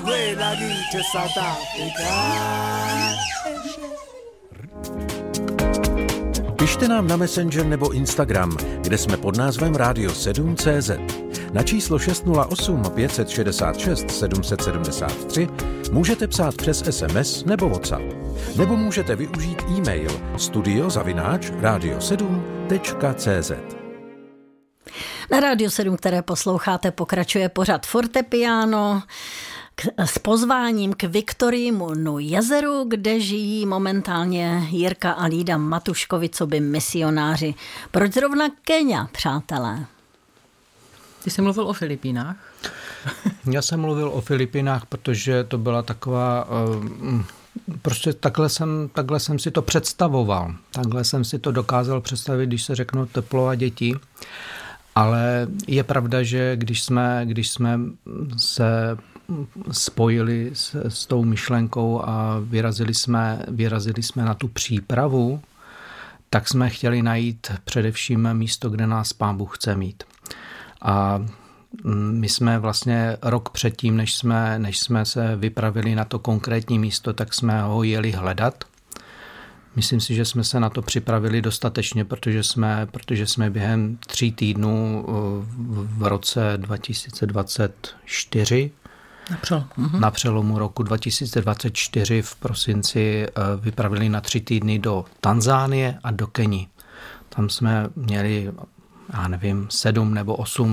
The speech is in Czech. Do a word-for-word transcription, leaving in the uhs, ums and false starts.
We're lagi to South Africa. Pište nám na Messenger nebo Instagram, kde jsme pod názvem Radio sedm tečka cé zet. Na číslo šest nula osm pět šest šest sedm sedm tři můžete psát přes es em es nebo WhatsApp. Nebo můžete využít e-mail studio zavináč radio sedm tečka cé zet. Na Rádiu sedm, které posloucháte, pokračuje pořad Fortepiano s pozváním k Viktoriímu jezeru, kde žijí momentálně Jirka a Lída Matuškovi, co by misionáři. Proč zrovna Kenia, přátelé? Ty jsi mluvil o Filipínách? Já jsem mluvil o Filipínách, protože to byla taková... Prostě takhle jsem, takhle jsem si to představoval. Takhle jsem si to dokázal představit, když se řeknou teplo a děti. Ale je pravda, že když jsme, když jsme se spojili s, s tou myšlenkou a vyrazili jsme, vyrazili jsme na tu přípravu, tak jsme chtěli najít především místo, kde nás Pán Bůh chce mít. A my jsme vlastně rok předtím, než jsme, než jsme se vypravili na to konkrétní místo, tak jsme ho jeli hledat. Myslím si, že jsme se na to připravili dostatečně, protože jsme, protože jsme během tří týdnů v roce dva tisíce dvacet čtyři na, přel. na přelomu roku dva tisíce dvacet čtyři v prosinci vypravili na tři týdny do Tanzánie a do Keni. Tam jsme měli, já nevím, sedm nebo osm